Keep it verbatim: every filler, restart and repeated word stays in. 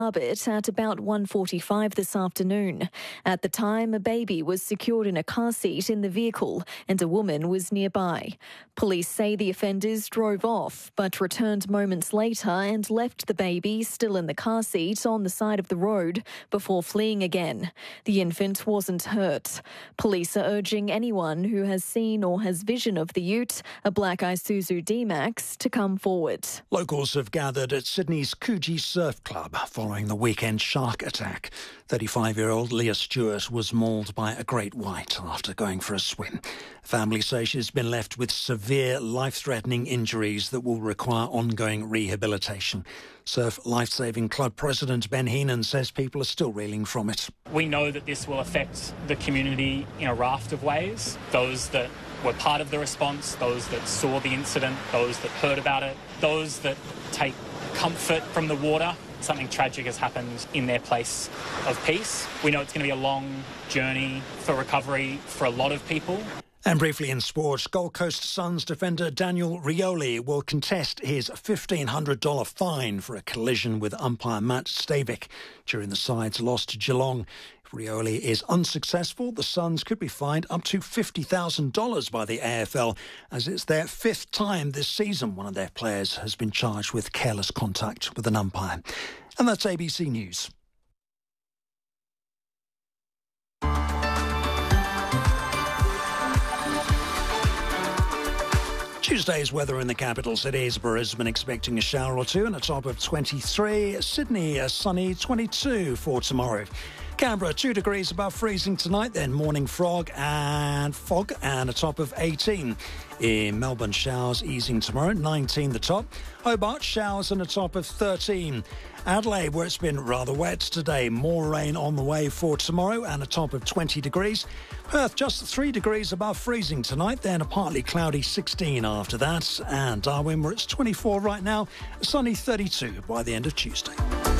It at about one forty-five this afternoon. At the time, a baby was secured in a car seat in the vehicle and a woman was nearby. Police say the offenders drove off but returned moments later and left the baby still in the car seat on the side of the road before fleeing again. The infant wasn't hurt. Police are urging anyone who has seen or has vision of the ute, a black Isuzu D-Max, to come forward. Locals have gathered at Sydney's Coogee Surf Club following the weekend shark attack. thirty-five-year-old Leah Stewart was mauled by a great white after going for a swim. Family say she's been left with severe, life-threatening injuries that will require ongoing rehabilitation. Surf Lifesaving Club President Ben Heenan says people are still reeling from it. We know that this will affect the community in a raft of ways. Those that were part of the response, those that saw the incident, those that heard about it, those that take comfort from the water. Something tragic has happened in their place of peace. We know it's going to be a long journey for recovery for a lot of people. And briefly in sports, Gold Coast Suns defender Daniel Rioli will contest his fifteen hundred dollars fine for a collision with umpire Matt Stavik during the side's loss to Geelong. If Rioli is unsuccessful, the Suns could be fined up to fifty thousand dollars by the A F L, as it's their fifth time this season one of their players has been charged with careless contact with an umpire. And that's A B C News. Tuesday's weather in the capital cities. Brisbane expecting a shower or two and a top of twenty-three. Sydney a sunny twenty-two for tomorrow. Canberra two degrees above freezing tonight, then morning fog and fog and a top of eighteen. In Melbourne, showers easing tomorrow, nineteen the top. Hobart, showers and a top of thirteen. Adelaide, where it's been rather wet today, more rain on the way for tomorrow and a top of twenty degrees. Perth, just three degrees above freezing tonight, then a partly cloudy sixteen after that. And Darwin, where it's twenty-four right now, sunny thirty-two by the end of Tuesday.